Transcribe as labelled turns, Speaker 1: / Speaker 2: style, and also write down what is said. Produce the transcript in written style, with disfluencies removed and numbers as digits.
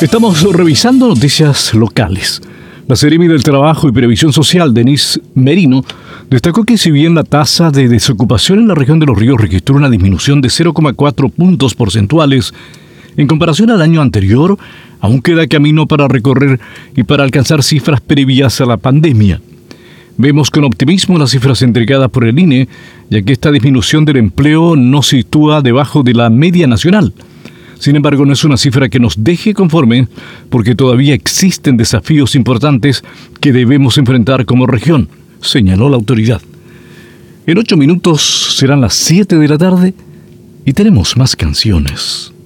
Speaker 1: Estamos revisando noticias locales. La Seremi del Trabajo y Previsión Social, Denise Merino, destacó que si bien la tasa de desocupación en la región de Los Ríos registró una disminución de 0,4 puntos porcentuales en comparación al año anterior, aún queda camino para recorrer y para alcanzar cifras previas a la pandemia. Vemos con optimismo las cifras entregadas por el INE, ya que esta disminución del empleo nos sitúa debajo de la media nacional. Sin embargo, no es una cifra que nos deje conforme, porque todavía existen desafíos importantes que debemos enfrentar como región, señaló la autoridad. En 8 minutos serán las 7 de la tarde y tenemos más canciones.